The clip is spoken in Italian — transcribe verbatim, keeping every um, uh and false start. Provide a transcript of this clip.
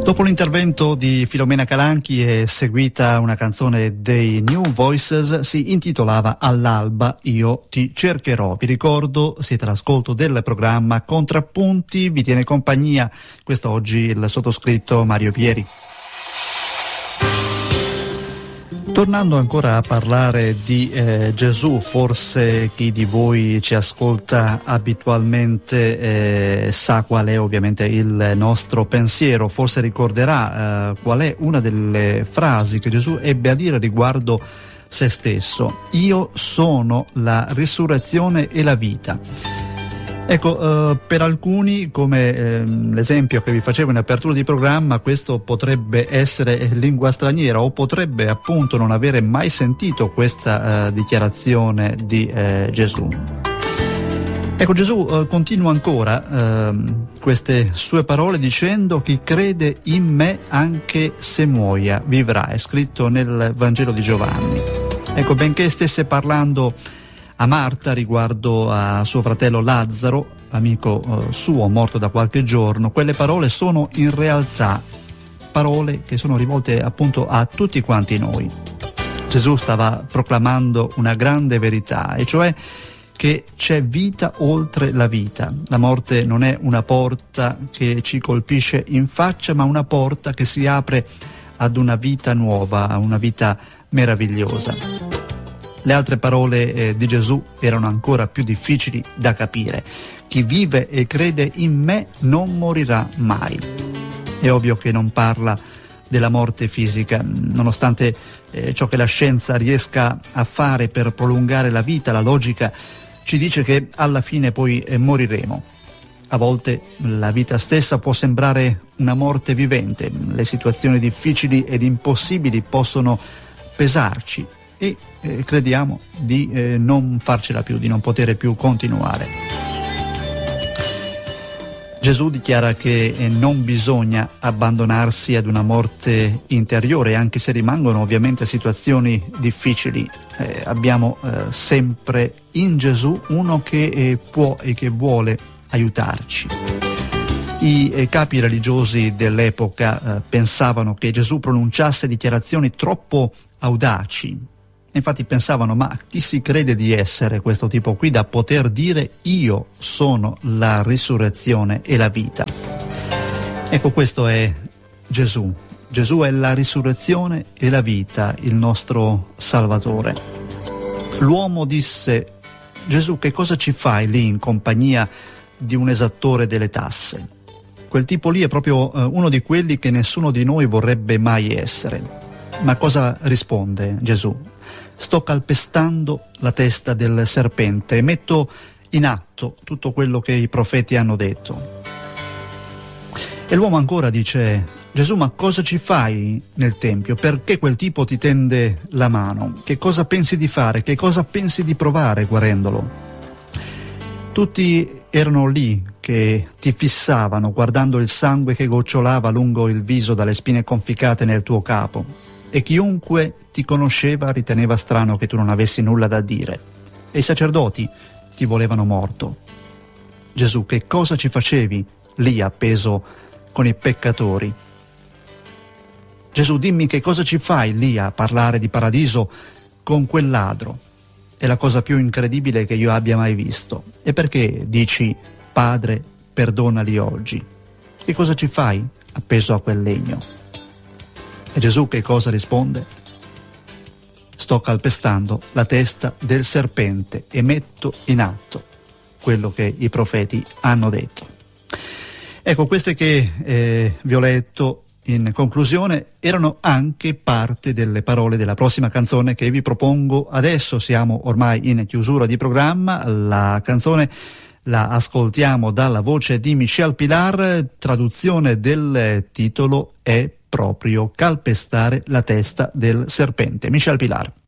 Dopo l'intervento di Filomena Calanchi è seguita una canzone dei New Voices, si intitolava All'alba io ti cercherò. Vi ricordo, siete all'ascolto del programma Contrappunti, vi tiene compagnia quest'oggi il sottoscritto Mario Pieri. Tornando ancora a parlare di eh, Gesù, forse chi di voi ci ascolta abitualmente eh, sa qual è ovviamente il nostro pensiero, forse ricorderà eh, qual è una delle frasi che Gesù ebbe a dire riguardo se stesso: io sono la risurrezione e la vita. Ecco, eh, per alcuni, come eh, l'esempio che vi facevo in apertura di programma, questo potrebbe essere lingua straniera o potrebbe appunto non avere mai sentito questa eh, dichiarazione di eh, Gesù. Ecco, Gesù eh, continua ancora eh, queste sue parole dicendo: chi crede in me anche se muoia vivrà. È scritto nel Vangelo di Giovanni. Ecco, benché stesse parlando a Marta riguardo a suo fratello Lazzaro, amico eh, suo morto da qualche giorno, quelle parole sono in realtà parole che sono rivolte appunto a tutti quanti noi. Gesù stava proclamando una grande verità, e cioè che c'è vita oltre la vita. La morte non è una porta che ci colpisce in faccia, ma una porta che si apre ad una vita nuova, a una vita meravigliosa. Le altre parole eh, di Gesù erano ancora più difficili da capire. Chi vive e crede in me non morirà mai. È ovvio che non parla della morte fisica, nonostante eh, ciò che la scienza riesca a fare per prolungare la vita, la logica ci dice che alla fine poi eh, moriremo. A volte la vita stessa può sembrare una morte vivente, le situazioni difficili ed impossibili possono pesarci e eh, crediamo di eh, non farcela più, di non poter più continuare. Gesù dichiara che eh, non bisogna abbandonarsi ad una morte interiore, anche se rimangono ovviamente situazioni difficili. Eh, abbiamo eh, sempre in Gesù uno che eh, può e che vuole aiutarci. I eh, capi religiosi dell'epoca eh, pensavano che Gesù pronunciasse dichiarazioni troppo audaci. Infatti pensavano: ma chi si crede di essere questo tipo qui da poter dire io sono la risurrezione e la vita? Ecco, questo è Gesù. Gesù è la risurrezione e la vita, il nostro Salvatore. L'uomo disse: Gesù, che cosa ci fai lì in compagnia di un esattore delle tasse? Quel tipo lì è proprio eh, uno di quelli che nessuno di noi vorrebbe mai essere. Ma cosa risponde Gesù? Sto calpestando la testa del serpente e metto in atto tutto quello che i profeti hanno detto. E l'uomo ancora dice: Gesù, ma cosa ci fai nel tempio? Perché quel tipo ti tende la mano? Che cosa pensi di fare? Che cosa pensi di provare guarendolo? Tutti erano lì che ti fissavano guardando il sangue che gocciolava lungo il viso dalle spine conficcate nel tuo capo. E chiunque ti conosceva riteneva strano che tu non avessi nulla da dire. E i sacerdoti ti volevano morto. Gesù, che cosa ci facevi lì appeso con i peccatori? Gesù, dimmi che cosa ci fai lì a parlare di paradiso con quel ladro? È la cosa più incredibile che io abbia mai visto. E perché dici: Padre, perdonali oggi? Che cosa ci fai appeso a quel legno? E Gesù che cosa risponde? Sto calpestando la testa del serpente e metto in atto quello che i profeti hanno detto. Ecco, queste che eh, vi ho letto in conclusione erano anche parte delle parole della prossima canzone che vi propongo adesso. Siamo ormai in chiusura di programma. La canzone la ascoltiamo dalla voce di Michel Pilar, traduzione del titolo è proprio Calpestare la testa del serpente. Michel Pilar.